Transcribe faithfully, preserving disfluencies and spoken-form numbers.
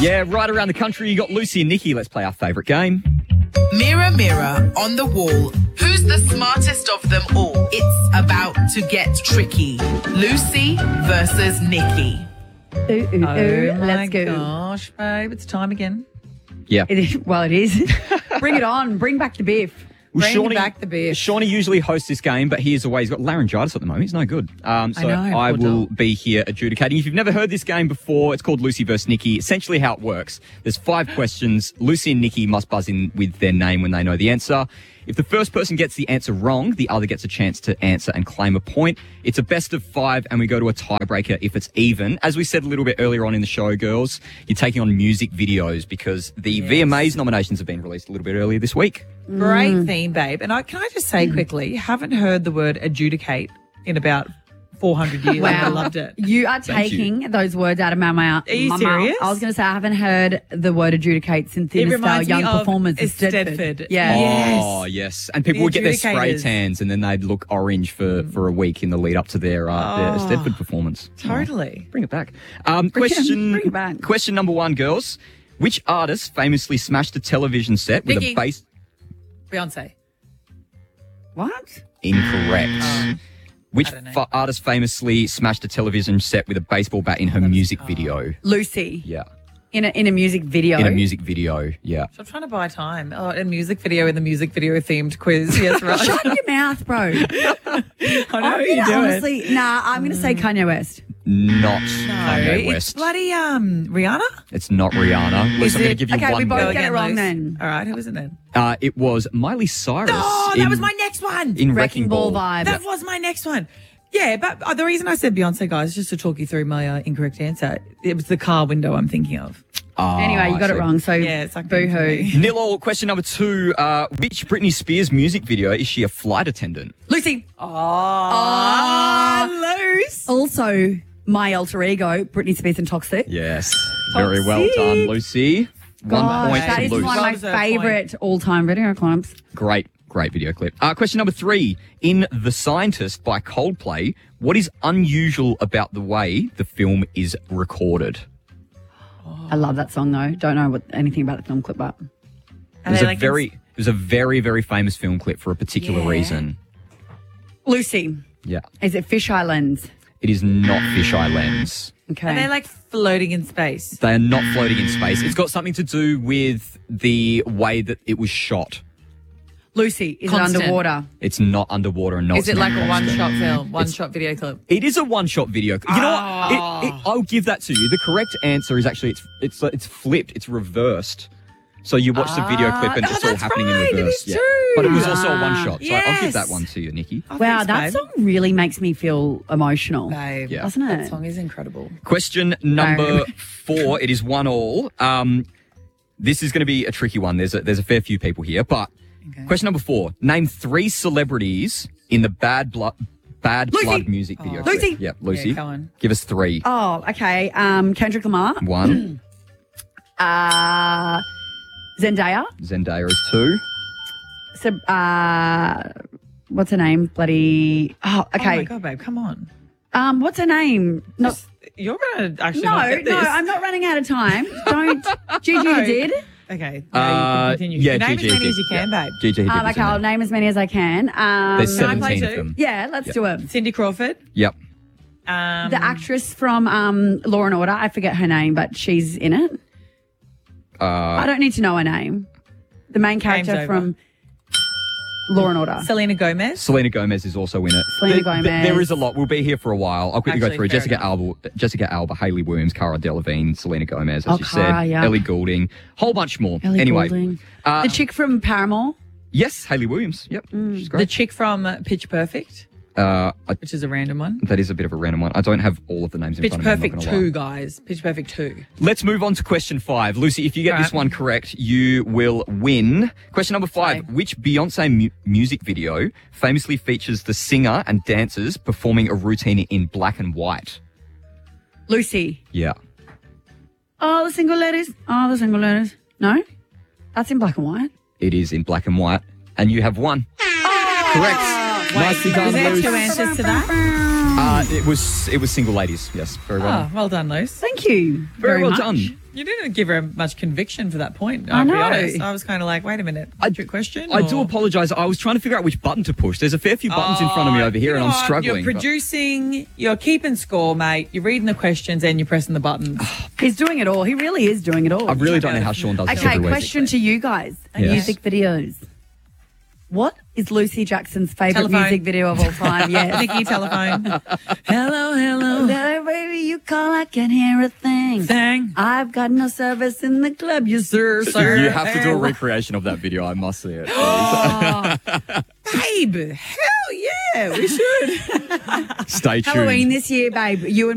Yeah, right around the country, you got Lucy and Nikki. Let's play our favourite game. Mirror, mirror on the wall, who's the smartest of them all? It's about to get tricky. Lucy versus Nikki. Ooh, ooh, Oh ooh. my Let's go. gosh, babe, it's time again. Yeah. It is, well, it is. Bring it on. Bring back the beef. Well, Bring Shawnee, back the beef. Shawnee usually hosts this game, but he is away. He's got laryngitis at the moment. He's no good. Um, so I know, I poor will dog. be here adjudicating. If you've never heard this game before, it's called Lucy versus Nikki. Essentially how it works. There's five questions. Lucy and Nikki must buzz in with their name when they know the answer. If the first person gets the answer wrong, the other gets a chance to answer and claim a point. It's a best of five, and we go to a tiebreaker if it's even. As we said a little bit earlier on in the show, girls, you're taking on music videos because the Yes. V M As nominations have been released a little bit earlier this week. Great theme, babe. And I, can I just say quickly, haven't heard the word adjudicate in about four hundred years. I loved it. You are Thank you. taking those words out of my mouth. Are you my serious? Mouth. I was going to say I haven't heard the word adjudicate since It in the style reminds me young of performers. it's Stedford. Stedford. Yeah. Yes. Oh, yes. And people The would get their spray adjudicators. tans and then they'd look orange for, for a week in the lead up to their, uh, their Oh. Stedford performance. Totally. Bring it back. Um, Bring it- question, bring it back. question number one, girls. Which artist famously smashed a television set with Vicky. a bass... Beyonce. What? Incorrect. Which I don't know. fa- artist famously smashed a television set with a baseball bat in her music video? Lucy. Yeah. In a, in a music video. In a music video, yeah. I'm trying to buy time. Oh, a music video in the music video themed quiz. Yes, right. Shut your mouth, bro. I know I'm how you gonna do it. honestly, nah, I'm going to say Kanye West. Not No, Kanye it's West. bloody um Rihanna. It's not Rihanna. Lucy, Is I'm going to it- give you Okay, one we both go. get it wrong Luce. then. All right, who was it then? Uh, it was Miley Cyrus. Oh, in, that was my next one. in Wrecking Wrecking Ball Ball. vibe. That was my next one. Yeah, but uh, the reason I said Beyonce, guys, just to talk you through my uh, incorrect answer, it was the car window I'm thinking of. Ah, Anyway, you got I it see. wong, so Yeah, it's like boo-hoo. Nil all. Question number two. Uh, which Britney Spears music video is she a flight attendant? Lucy. Ah, loose. Also, my alter ego, Britney Spears and Toxic. Yes. Very well done, Lucy. One Gosh, point that to is Lucy. one of my Well-deserved point. favourite all-time video clips. Great, great video clip. Uh, question number three. In The Scientist by Coldplay, what is unusual about the way the film is recorded? I love that song though. Don't know what anything about the film clip, but It And was they a like very, it was a very, very famous film clip for a particular Yeah. reason. Lucy, Yeah. is it Fish Islands? It is not Fisheye Lens. Okay. Are they like floating in space? They are not floating in space. It's got something to do with the way that it was shot. Lucy, is Constant. it underwater? It's not underwater and not. Is it it's not like a constant. one-shot film, one-shot video clip? It is a one-shot video. You know what? It, it, I'll give that to you. The correct answer is actually it's it's it's flipped. It's reversed. So you watch the video clip and oh, it's all that's happening right. in It reverse. is true. But it was also a one-shot. So I'll give Yes. that one to you, Nikki. Oh, Wow, thanks, that babe. song really makes me feel emotional. Babe, Yeah. Doesn't that it? song is incredible. Question number No. four. It is one all. Um, this is going to be a tricky one. There's a, there's a fair few people here, but question number four. Name three celebrities in the Bad Blood Bad Lucy. Blood music video. Oh. clip. Lucy. Yep, Lucy. Yeah, go on. Give us three. Oh, okay. Um, Kendrick Lamar, One. uh, Zendaya, Zendaya is two. Seb- uh, what's her name? Bloody. Oh, Oh okay. my god, babe, come on. um, what's her name? No, You're gonna actually no, not get this. no. I'm not running out of time. Don't. Gigi No. did. Okay, Uh, no, you can continue. yeah, You name Gigi as many did. as you can, Yeah. babe. Gigi Um, Hadid okay, I'll was in name as many as I can. Um, There's Can I play seventeen of two? them. yeah, let's do it. Cindy Crawford. Yep. Um, The actress from um, Law and Order, I forget her name, but she's in it. Uh, I don't need to know her name. The main character over. from Law and Order. Selena Gomez. Selena Gomez is also in it. Selena There- Gomez. there- there is a lot. We'll be here for a while. I'll quickly go Actually, through fair Jessica enough. Alba, Jessica Alba, Hayley Williams, Cara Delevingne, Selena Gomez, as Oh, you Cara, said, yeah. Ellie Goulding, whole bunch more. Ellie anyway, Goulding. uh, the chick from Paramore. yes, Hayley Williams. Yep, she's The great. chick from uh, Pitch Perfect, Uh, I, which is a random one. that is a bit of a random one. I don't have all of the names in Pitch front of me. I'm Perfect not gonna lie. two, guys. Pitch Perfect two. Let's move on to question five. Lucy, if you get All this right. one correct, you will win. Question number five. Okay. Which Beyonce mu- music video famously features the singer and dancers performing a routine in black and white? Lucy. Yeah. Oh, the single ladies. Oh, the single ladies. No? That's in black and white. It is in black and white. And you have won. Correct. Nicely done, Was there Luce. two answers to that? Uh, it was it was single ladies. Yes, very well. Oh, well done, Luce. Thank you. very, well much. done. You didn't give her much conviction for that point. I I'll be know. honest. I was kind of like, wait a minute. I- Trick question? I do or- apologise. I was trying to figure out which button to push. There's a fair few buttons in front of me Oh, over here, you and know I'm what? struggling. You're but- producing, you're keeping score, mate. You're reading the questions and you're pressing the buttons. He's doing it all. He really is doing it all. I really don't know how Sean does this Okay, every week. question to you guys. Yes. Music videos. What is Lucy Jackson's favourite Telephone. music video of all time? Yes. Nikki, telephone. hello, hello. Hello, baby, you call, I can hear a thing. Thing. I've got no service in the club, you sir, So sir. you have to do a recreation of that video. I must see it. Babe, hell yeah, we should. Stay tuned. Halloween this year, babe. You and